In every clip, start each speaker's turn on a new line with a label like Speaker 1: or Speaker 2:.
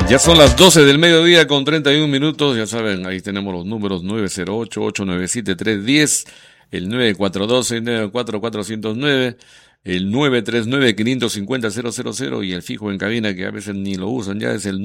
Speaker 1: Ya son las 12 del mediodía con 31 minutos, ya saben, ahí tenemos los números 908-897-310, el 942-694-409, el 939-550-000 y el fijo en cabina que a veces ni lo usan ya es el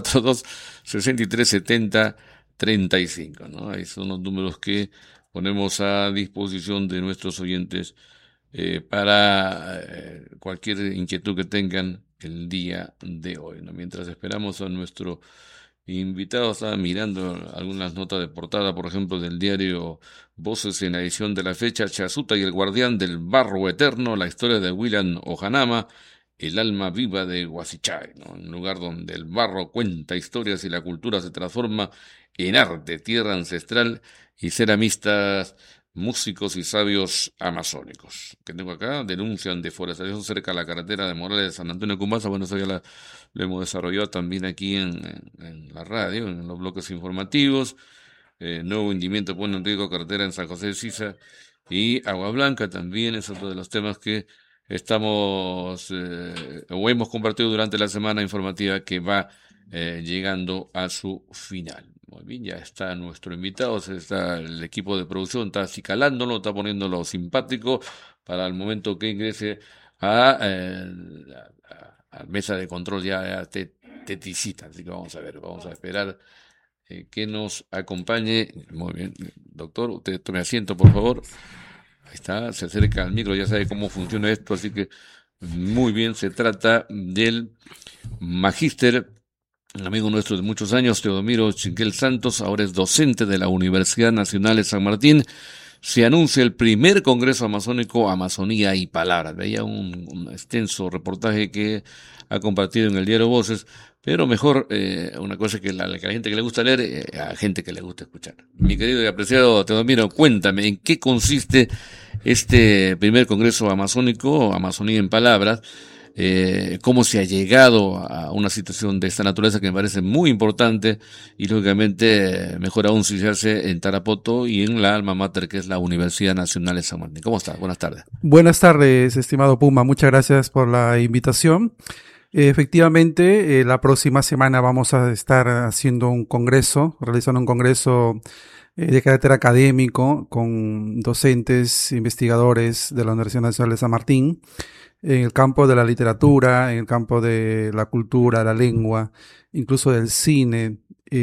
Speaker 1: 942-6370-35, ¿no? Ahí son los números que ponemos a disposición de nuestros oyentes para cualquier inquietud que tengan el día de hoy, ¿no? Mientras esperamos a nuestro invitado, estaba mirando algunas notas de portada, por ejemplo, del diario Voces en la edición de la fecha, Chasuta y el guardián del barro eterno, la historia de William Ojanama, el alma viva de Huasichay, ¿no? Un lugar donde el barro cuenta historias y la cultura se transforma en arte, tierra ancestral y ceramistas, músicos y sabios amazónicos. Que tengo acá, denuncian deforestación cerca de la carretera de Morales de San Antonio Cumaza. Bueno, eso ya lo hemos desarrollado también aquí en la radio, en los bloques informativos. Nuevo hundimiento pone en riesgo carretera en San José de Sisa y Agua Blanca también es otro de los temas que estamos o hemos compartido durante la semana informativa que va llegando a su final. Muy bien, ya está nuestro invitado, está el equipo de producción, está acicalándolo, está poniéndolo simpático para el momento que ingrese a mesa de control ya teticita. Así que vamos a ver, vamos a esperar que nos acompañe. Muy bien, doctor, usted tome asiento, por favor. Ahí está, se acerca al micro, ya sabe cómo funciona esto, así que muy bien, se trata del magíster, un amigo nuestro de muchos años, Teodomiro Chinquel Santos, ahora es docente de la Universidad Nacional de San Martín. Se anuncia el primer Congreso Amazónico, Amazonía y Palabras. Veía un extenso reportaje que ha compartido en el diario Voces, pero mejor una cosa que la gente que le gusta leer, a gente que le gusta escuchar. Mi querido y apreciado Teodomiro, cuéntame, ¿en qué consiste este primer Congreso Amazónico, Amazonía en Palabras? Cómo se ha llegado a una situación de esta naturaleza que me parece muy importante y lógicamente mejor aún si se hace en Tarapoto y en la alma mater que es la Universidad Nacional de San Martín. ¿Cómo está? Buenas tardes.
Speaker 2: Buenas tardes, estimado Puma. Muchas gracias por la invitación. Efectivamente, la próxima semana vamos a estar haciendo un congreso, realizando un congreso de carácter académico con docentes, investigadores de la Universidad Nacional de San Martín, en el campo de la literatura, en el campo de la cultura, la lengua, incluso del cine,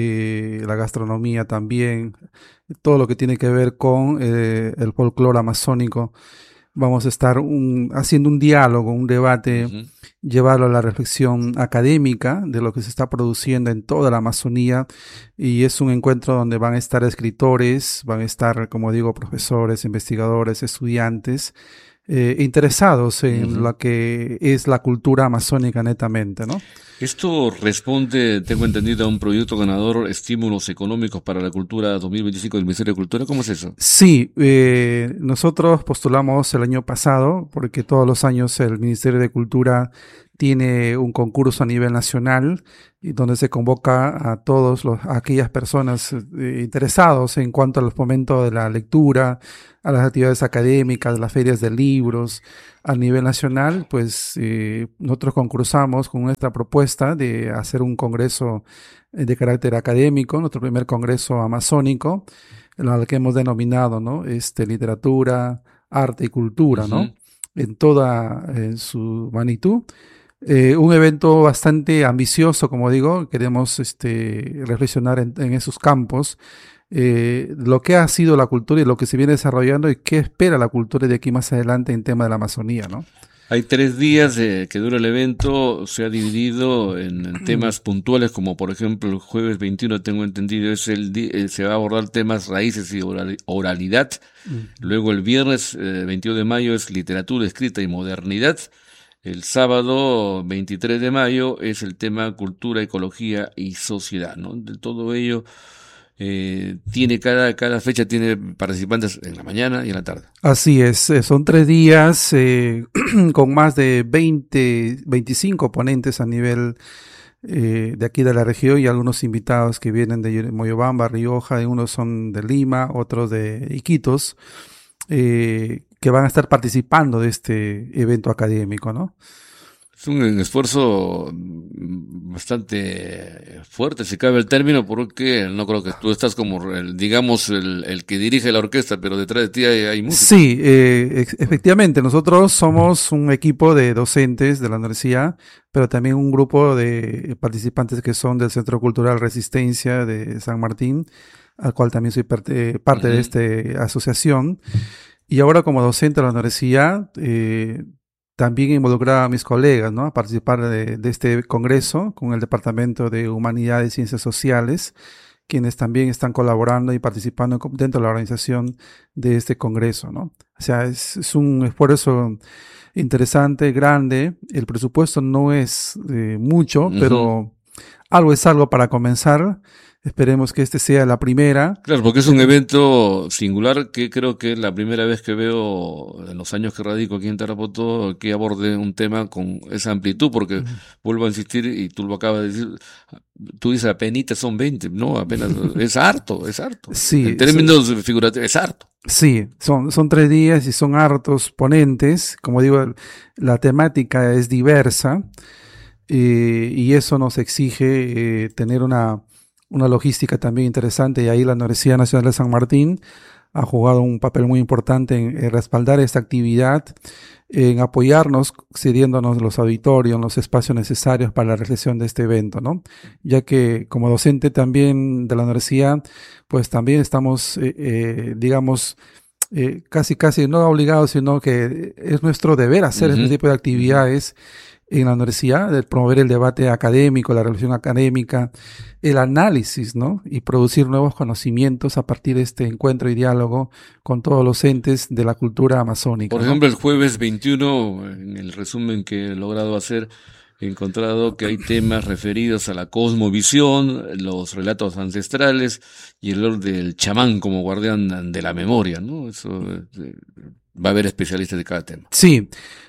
Speaker 2: la gastronomía también, todo lo que tiene que ver con el folclore amazónico. Vamos a estar haciendo un diálogo, un debate, llevarlo a la reflexión académica de lo que se está produciendo en toda la Amazonía, y es un encuentro donde van a estar escritores, van a estar, como digo, profesores, investigadores, estudiantes, interesados en lo que es la cultura amazónica netamente, ¿no?
Speaker 1: Esto responde, tengo entendido, a un proyecto ganador, Estímulos Económicos para la Cultura 2025 del Ministerio de Cultura. ¿Cómo es eso?
Speaker 2: Sí, nosotros postulamos el año pasado, porque todos los años el Ministerio de Cultura tiene un concurso a nivel nacional y donde se convoca a a aquellas personas interesados en cuanto al fomento de la lectura, a las actividades académicas, las ferias de libros. A nivel nacional, pues nosotros concursamos con nuestra propuesta de hacer un congreso de carácter académico, nuestro primer congreso amazónico, al que hemos denominado, ¿no? Literatura, arte y cultura, ¿no? En toda su magnitud. Un evento bastante ambicioso, como digo, queremos reflexionar en esos campos, lo que ha sido la cultura y lo que se viene desarrollando y qué espera la cultura de aquí más adelante en tema de la Amazonía, ¿no?
Speaker 1: Hay 3 días que dura el evento, se ha dividido en temas puntuales, como por ejemplo el jueves 21, tengo entendido, se va a abordar temas raíces y oralidad. Luego el viernes 21 de mayo es literatura escrita y modernidad. El sábado 23 de mayo es el tema cultura, ecología y sociedad, ¿no? De todo ello tiene cada fecha tiene participantes en la mañana y en la tarde.
Speaker 2: Así es, son 3 días con más de 25 ponentes a nivel de aquí de la región y algunos invitados que vienen de Moyobamba, Rioja, unos son de Lima, otros de Iquitos, que van a estar participando de este evento académico, ¿no?
Speaker 1: Es un esfuerzo bastante fuerte, si cabe el término, porque no creo que tú estás como, digamos, el que dirige la orquesta, pero detrás de ti hay músicos.
Speaker 2: Sí, efectivamente, nosotros somos un equipo de docentes de la universidad, pero también un grupo de participantes que son del Centro Cultural Resistencia de San Martín, al cual también soy parte de
Speaker 1: Ujú.
Speaker 2: esta asociación. Y ahora como docente de la universidad, también involucraba a mis colegas, ¿no? A participar de este congreso con el Departamento de Humanidades y Ciencias Sociales, quienes también están colaborando y participando dentro de la organización de este congreso, ¿no? O sea, es un esfuerzo interesante, grande. El presupuesto no es mucho,
Speaker 1: Ujú.
Speaker 2: pero algo es algo para comenzar. Esperemos que este sea la primera.
Speaker 1: Claro, porque es un evento singular que creo que es la primera vez que veo en los años que radico aquí en Tarapoto que aborde un tema con esa amplitud, porque vuelvo a insistir y tú lo acabas de decir, tú dices apenas son 20, no, apenas es harto. En
Speaker 2: Sí,
Speaker 1: términos figurativos, es harto.
Speaker 2: sí, son 3 días y son hartos ponentes. Como digo, la temática es diversa y eso nos exige tener una logística también interesante. Y ahí la Universidad Nacional de San Martín ha jugado un papel muy importante en respaldar esta actividad, en apoyarnos, cediéndonos los auditorios, los espacios necesarios para la realización de este evento, ¿no? Ya que como docente también de la universidad, pues también estamos, digamos, casi no obligados, sino que es nuestro deber hacer este
Speaker 1: Ujú,
Speaker 2: tipo de
Speaker 1: ujú.
Speaker 2: actividades en la universidad, de promover el debate académico, la reflexión académica, el análisis, ¿no? Y producir nuevos conocimientos a partir de este encuentro y diálogo con todos los entes de la cultura
Speaker 1: Por
Speaker 2: amazónica, ¿no?
Speaker 1: ejemplo, el jueves 21, en el resumen que he logrado hacer, he encontrado que hay temas referidos a la cosmovisión, los relatos ancestrales y el rol del chamán como guardián de la memoria, ¿no? Eso, va a haber especialistas de cada tema.
Speaker 2: Sí,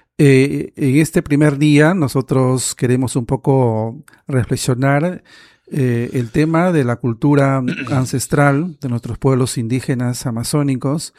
Speaker 2: en este primer día nosotros queremos un poco reflexionar el tema de la cultura ancestral de nuestros pueblos indígenas amazónicos.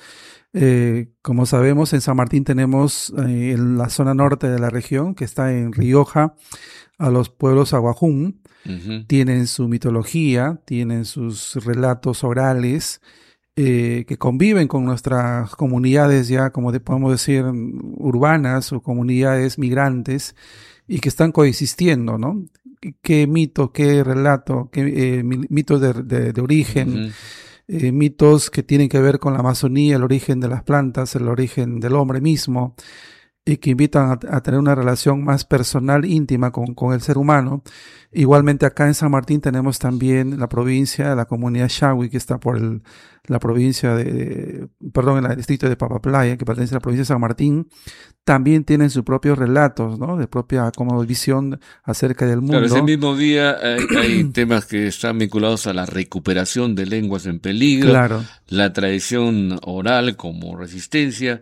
Speaker 2: Como sabemos, en San Martín tenemos en la zona norte de la región, que está en Rioja, a los pueblos aguajún.
Speaker 1: Ujú.
Speaker 2: Tienen su mitología, tienen sus relatos orales, que conviven con nuestras comunidades ya, podemos decir, urbanas o comunidades migrantes y que están coexistiendo, ¿no? ¿Qué mito, qué relato, qué mitos de origen,
Speaker 1: Ujú.
Speaker 2: mitos que tienen que ver con la Amazonía, el origen de las plantas, el origen del hombre mismo, y que invitan a tener una relación más personal, íntima con el ser humano. Igualmente acá en San Martín tenemos también la provincia, la comunidad Shawi, que está por la provincia perdón, en el distrito de Papaplaya, que pertenece a la provincia de San Martín. También tienen sus propios relatos, ¿no? De propia como visión acerca del
Speaker 1: Claro, ese
Speaker 2: mundo.
Speaker 1: mismo día hay temas que están vinculados a la recuperación de lenguas en peligro,
Speaker 2: Claro,
Speaker 1: la tradición oral como resistencia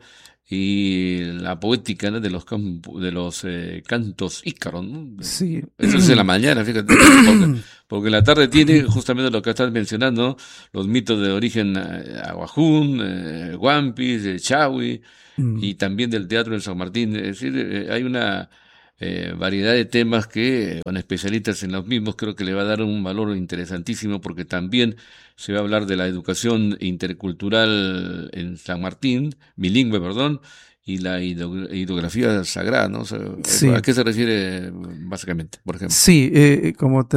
Speaker 1: y la poética, ¿no? De los cantos ícaros, ¿no?
Speaker 2: sí.
Speaker 1: Eso es en la mañana, fíjate, porque en la tarde tiene justamente lo que estás mencionando, ¿no? Los mitos de origen aguajún, guampis, chawi
Speaker 2: Mm.
Speaker 1: y también del teatro en San Martín. Es decir, hay una variedad de temas que con especialistas en los mismos creo que le va a dar un valor interesantísimo porque también se va a hablar de la educación intercultural en San Martín, bilingüe, perdón, y la ideografía sagrada, ¿no? O sea,
Speaker 2: Sí,
Speaker 1: ¿a qué se refiere básicamente, por ejemplo?
Speaker 2: sí, como